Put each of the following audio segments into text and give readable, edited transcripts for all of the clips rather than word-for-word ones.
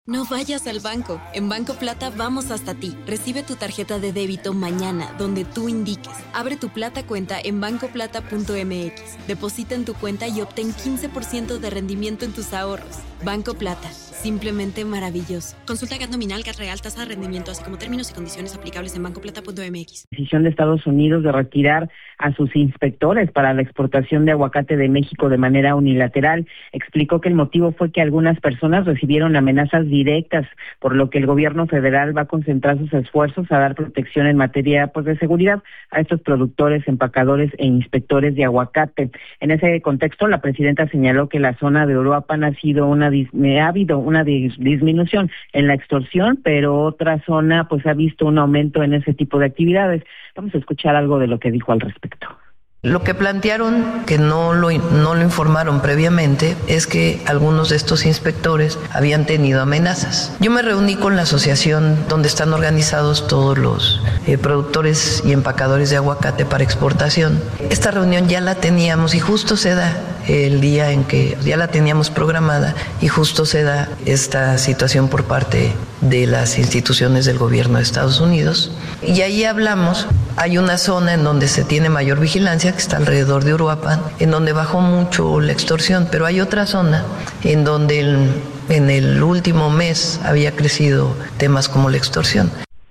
No vayas al banco. En Banco Plata vamos hasta ti. Recibe tu tarjeta de débito mañana, donde tú indiques. Abre tu Plata cuenta en bancoplata.mx. Deposita en tu cuenta y obtén 15% de rendimiento en tus ahorros. Banco Plata. Simplemente maravilloso. Consulta GAT nominal, GAT real, tasa de rendimiento, así como términos y condiciones aplicables en bancoplata.mx. Decisión de Estados Unidos de retirar a sus inspectores para la exportación de aguacate de México de manera unilateral. Explicó que el motivo fue que algunas personas recibieron amenazas directas, por lo que el gobierno federal va a concentrar sus esfuerzos a dar protección en materia de seguridad a estos productores, empacadores e inspectores de aguacate. En ese contexto, la presidenta señaló que la zona de Uruapan ha habido una disminución en la extorsión, pero otra zona pues ha visto un aumento en ese tipo de actividades. Vamos a escuchar algo de lo que dijo al respecto. Lo que plantearon, que no lo informaron previamente, es que algunos de estos inspectores habían tenido amenazas. Yo me reuní con la asociación donde están organizados todos los productores y empacadores de aguacate para exportación. Esta reunión ya la teníamos y justo se da el día en que ya la teníamos programada y justo se da esta situación por parte de las instituciones del gobierno de Estados Unidos. Y ahí hablamos, hay una zona en donde se tiene mayor vigilancia, que está alrededor de Uruapan, en donde bajó mucho la extorsión, pero hay otra zona en donde en el último mes había crecido temas como la extorsión.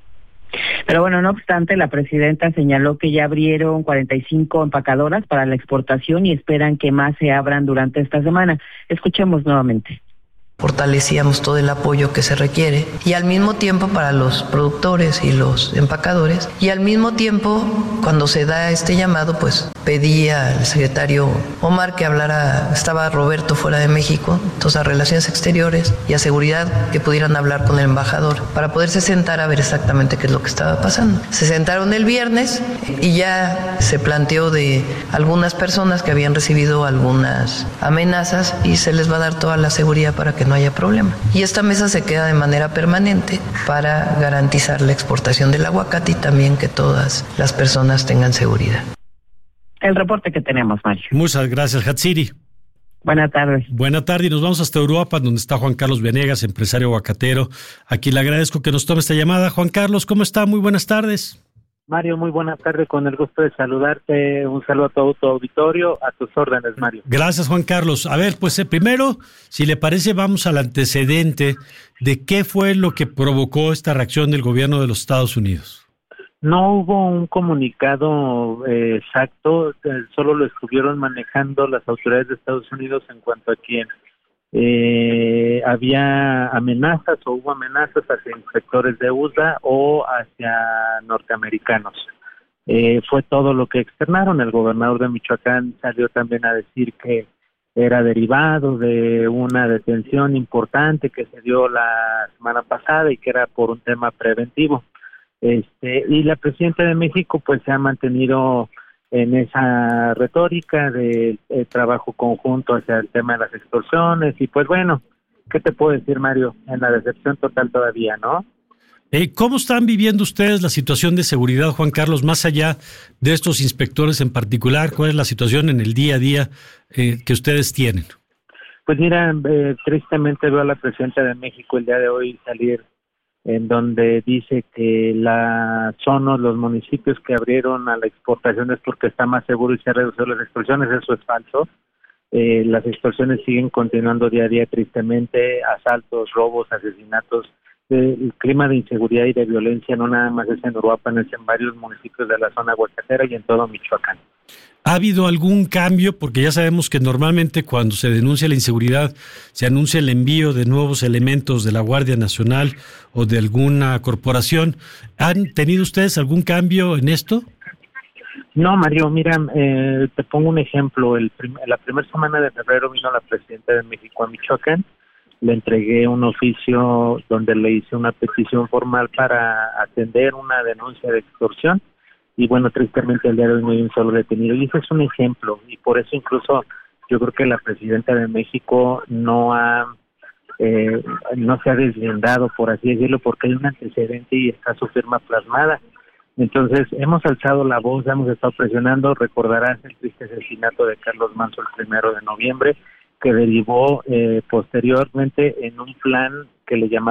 Pero bueno, no obstante, la presidenta señaló que ya abrieron 45 empacadoras para la exportación y esperan que más se abran durante esta semana. Escuchemos nuevamente. Fortalecíamos todo el apoyo que se requiere y al mismo tiempo para los productores y los empacadores, y al mismo tiempo cuando se da este llamado pues pedí al secretario Omar que hablara, estaba Roberto fuera de México, entonces a Relaciones Exteriores y a Seguridad, que pudieran hablar con el embajador para poderse sentar a ver exactamente qué es lo que estaba pasando. Se sentaron el viernes y ya se planteó de algunas personas que habían recibido algunas amenazas y se les va a dar toda la seguridad para que no haya problema. Y esta mesa se queda de manera permanente para garantizar la exportación del aguacate y también que todas las personas tengan seguridad. El reporte que tenemos, Mario. Muchas gracias, Hatsiri. Buenas tardes. Buenas tardes y nos vamos hasta Uruapan, donde está Juan Carlos Venegas, empresario aguacatero. Aquí le agradezco que nos tome esta llamada. Juan Carlos, ¿cómo está? Muy buenas tardes. Mario, muy buenas tardes, con el gusto de saludarte, un saludo a todo tu auditorio, a tus órdenes, Mario. Gracias, Juan Carlos. A ver, pues primero, si le parece, vamos al antecedente de qué fue lo que provocó esta reacción del gobierno de los Estados Unidos. No hubo un comunicado exacto, solo lo estuvieron manejando las autoridades de Estados Unidos en cuanto a quién. Había amenazas o hubo amenazas hacia inspectores de USDA o hacia norteamericanos. Fue todo lo que externaron. El gobernador de Michoacán salió también a decir que era derivado de una detención importante que se dio la semana pasada y que era por un tema preventivo. Y la presidenta de México pues se ha mantenido en esa retórica de trabajo conjunto hacia el tema de las extorsiones y pues bueno, ¿qué te puedo decir, Mario? En la decepción total todavía, ¿no? ¿Cómo están viviendo ustedes la situación de seguridad, Juan Carlos, más allá de estos inspectores en particular? ¿Cuál es la situación en el día a día que ustedes tienen? Pues mira, tristemente veo a la presidenta de México el día de hoy salir en donde dice que los municipios que abrieron a la exportación es porque está más seguro y se han reducido las extorsiones. Eso es falso. Las extorsiones siguen continuando día a día, tristemente, asaltos, robos, asesinatos. El clima de inseguridad y de violencia no nada más es en Uruapan, es en varios municipios de la zona aguacatera y en todo Michoacán. ¿Ha habido algún cambio? Porque ya sabemos que normalmente cuando se denuncia la inseguridad se anuncia el envío de nuevos elementos de la Guardia Nacional o de alguna corporación. ¿Han tenido ustedes algún cambio en esto? No, Mario, mira, te pongo un ejemplo. La primera semana de febrero vino la presidenta de México a Michoacán. Le entregué un oficio donde le hice una petición formal para atender una denuncia de extorsión. Y bueno, tristemente el día de hoy no hay un solo detenido. Y ese es un ejemplo. Y por eso incluso yo creo que la presidenta de México no se ha deslindado, por así decirlo, porque hay un antecedente y está su firma plasmada. Entonces, hemos alzado la voz, hemos estado presionando. Recordarás el triste asesinato de Carlos Manso el 1 de noviembre. que derivó posteriormente en un plan que le llamaron